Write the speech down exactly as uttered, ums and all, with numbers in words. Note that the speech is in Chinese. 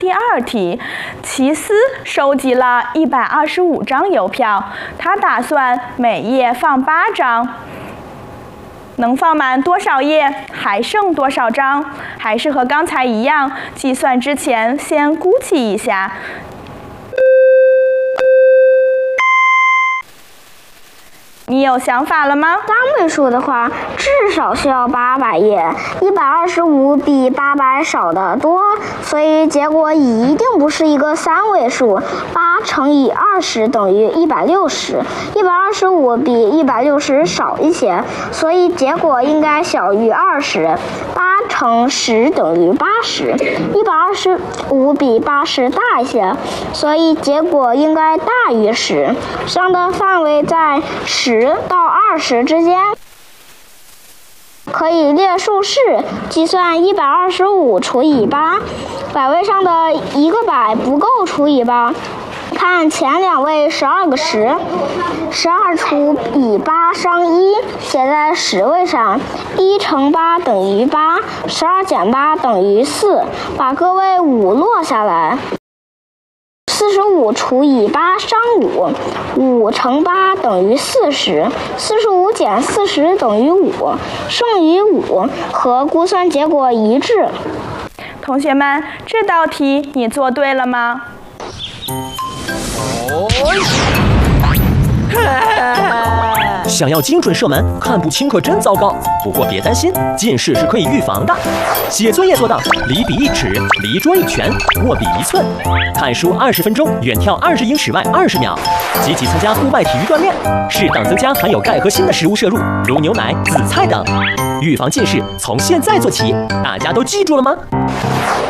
第二题，齐思收集了一百二十五张邮票，他打算每页放八张，能放满多少页？还剩多少张？还是和刚才一样，计算之前先估计一下。你有想法了吗？ 单位数的话，至少需要八百页，一百二十五比八百少得多，所以结果一定不是一个三位数。八乘以二十等于一百六十，一百二十五比一百六十少一些，所以结果应该小于二十。八乘十等于八十，一百二十五比八十大一些，所以结果应该大于十。上的范围在十到二十之间，可以列数式计算一百二十五除以八，百位上的一个百不够除以八。看前两位十二个十，十二除以八商一，写在十位上，一乘八等于八，十二减八等于四，把个位五落下来。四十五除以八商五，五乘八等于四十，四十五减四十等于五，剩余五，和估算结果一致。 同学们，这道题你做对了吗？ 想要精准射门，看不清可真糟糕。不过别担心，近视是可以预防的。写作业做到离笔一尺，离桌一拳，握笔一寸。看书二十分钟，远眺二十英尺外二十秒。积极参加户外体育锻炼，适当增加含有钙和锌的食物摄入，如牛奶、紫菜等。预防近视，从现在做起。大家都记住了吗？